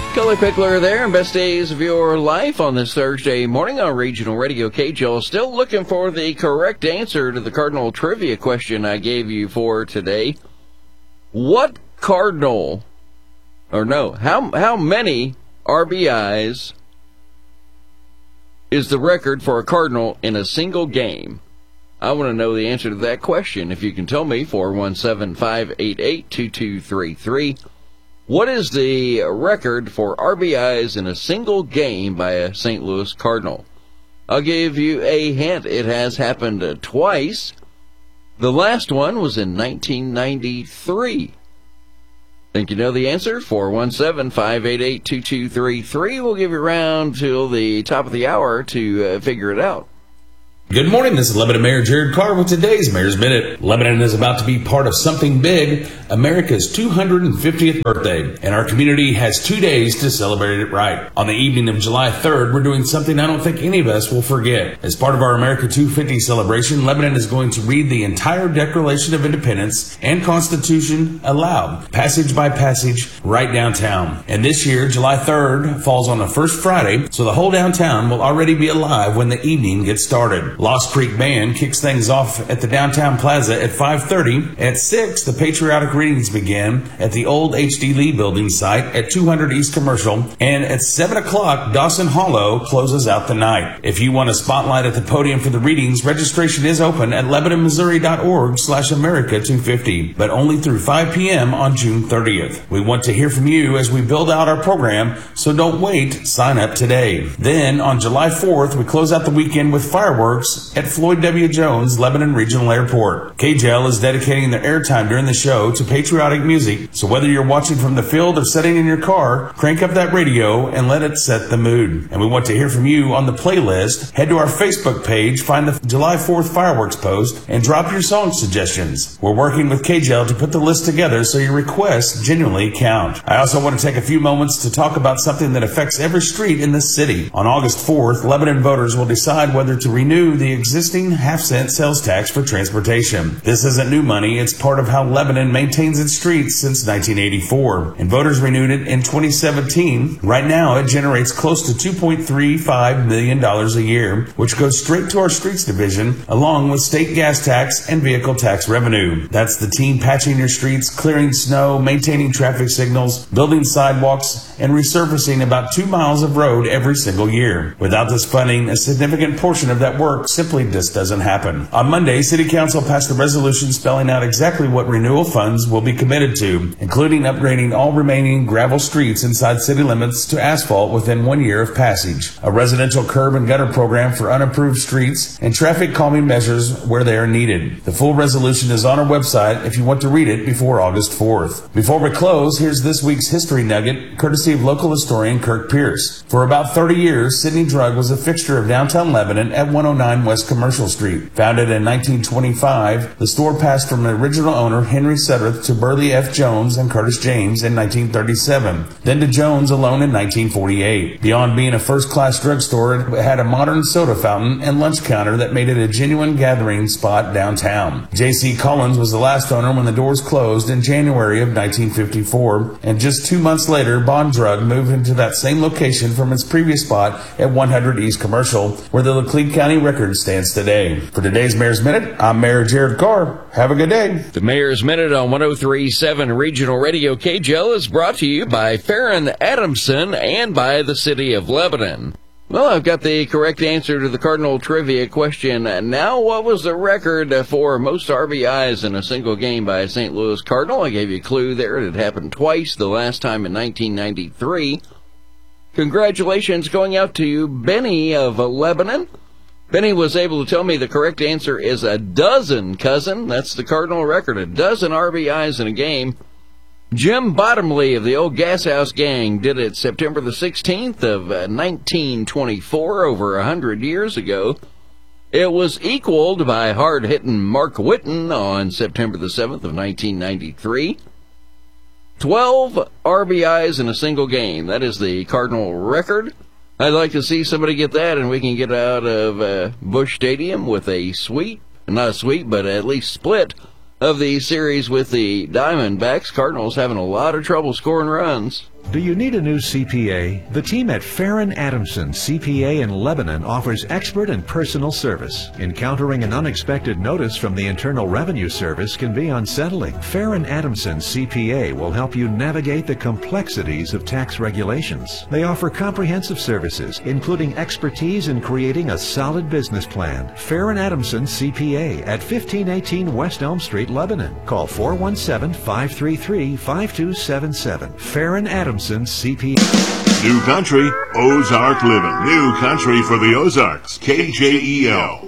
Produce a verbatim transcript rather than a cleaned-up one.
Kelly Pickler there, and best days of your life on this Thursday morning on Regional Radio K J L. Still looking for the correct answer to the Cardinal trivia question I gave you for today. What Cardinal, or no, how how many R B Is is the record for a Cardinal in a single game? I want to know the answer to that question. If you can tell me, four one seven, five eight eight, two two three three. What is the record for R B Is in a single game by a Saint Louis Cardinal? I'll give you a hint. It has happened uh, twice. The last one was in nineteen ninety-three. Think you know the answer? four one seven, five eight eight, two two three three. We'll give you around till the top of the hour to uh, figure it out. Good morning, this is Lebanon Mayor Jared Carr with today's Mayor's Minute. Lebanon is about to be part of something big, America's two hundred fiftieth birthday, and our community has two days to celebrate it right. On the evening of July third, we're doing something I don't think any of us will forget. As part of our America two fifty celebration, Lebanon is going to read the entire Declaration of Independence and Constitution aloud, passage by passage, right downtown. And this year, July third, falls on the first Friday, so the whole downtown will already be alive when the evening gets started. Lost Creek Band kicks things off at the Downtown Plaza at five thirty. At six, the patriotic readings begin at the old H D Lee building site at two hundred East Commercial. And at seven o'clock, Dawson Hollow closes out the night. If you want a spotlight at the podium for the readings, registration is open at lebanon missouri dot org slash America two fifty, but only through five p.m. on June thirtieth. We want to hear from you as we build out our program, so don't wait. Sign up today. Then, on July fourth, we close out the weekend with fireworks at Floyd W. Jones Lebanon Regional Airport. K J L is dedicating their airtime during the show to patriotic music, so whether you're watching from the field or sitting in your car, crank up that radio and let it set the mood. And we want to hear from you on the playlist. Head to our Facebook page, find the July fourth fireworks post, and drop your song suggestions. We're working with K J L to put the list together so your requests genuinely count. I also want to take a few moments to talk about something that affects every street in the city. On August fourth, Lebanon voters will decide whether to renew the existing half-cent sales tax for transportation. This isn't new money. It's part of how Lebanon maintains its streets since nineteen eighty-four. And voters renewed it in twenty seventeen. Right now, it generates close to two point three five million dollars a year, which goes straight to our streets division, along with state gas tax and vehicle tax revenue. That's the team patching your streets, clearing snow, maintaining traffic signals, building sidewalks, and resurfacing about two miles of road every single year. Without this funding, a significant portion of that work simply just doesn't happen. On Monday, City Council passed a resolution spelling out exactly what renewal funds will be committed to, including upgrading all remaining gravel streets inside city limits to asphalt within one year of passage, a residential curb and gutter program for unapproved streets, and traffic calming measures where they are needed. The full resolution is on our website if you want to read it before August fourth. Before we close, here's this week's history nugget, courtesy of local historian Kirk Pierce. For about thirty years, Sidney Drug was a fixture of downtown Lebanon at one oh nine West Commercial Street. Founded in nineteen twenty-five, the store passed from the original owner Henry Sudderth to Burley F. Jones and Curtis James in nineteen thirty-seven, then to Jones alone in nineteen forty-eight. Beyond being a first-class drugstore, it had a modern soda fountain and lunch counter that made it a genuine gathering spot downtown. J C Collins was the last owner when the doors closed in January of nineteen fifty-four, and just two months later, Bond Drug moved into that same location from its previous spot at one hundred East Commercial, where the Laclede County Record stands today. For today's Mayor's Minute, I'm Mayor Jared Carr. Have a good day. The Mayor's Minute on one oh three point seven Regional Radio K J L is brought to you by Farron Adamson and by the City of Lebanon. Well, I've got the correct answer to the Cardinal trivia question. Now, what was the record for most R B Is in a single game by a Saint Louis Cardinal? I gave you a clue there. It happened twice, the last time in nineteen ninety-three. Congratulations going out to you, Benny of Lebanon. Benny was able to tell me the correct answer is a dozen, cousin. That's the Cardinal record, a dozen R B Is in a game. Jim Bottomley of the old Gas House Gang did it September the sixteenth of uh, nineteen twenty-four, over a hundred years ago. It was equaled by hard-hitting Mark Whitten on September the seventh of nineteen ninety-three. Twelve R B Is in a single game. That is the Cardinal record. I'd like to see somebody get that, and we can get out of uh, Busch Stadium with a sweep, not a sweep, but at least split of the series with the Diamondbacks. Cardinals having a lot of trouble scoring runs. Do you need a new C P A? The team at Farron Adamson C P A in Lebanon offers expert and personal service. Encountering an unexpected notice from the Internal Revenue Service can be unsettling. Farron Adamson C P A will help you navigate the complexities of tax regulations. They offer comprehensive services, including expertise in creating a solid business plan. Farron Adamson C P A at fifteen eighteen West Elm Street, Lebanon. Call four one seven, five three three, five two seven seven. Farron Adamson C P A. New country, Ozark living. New country for the Ozarks. K J E L.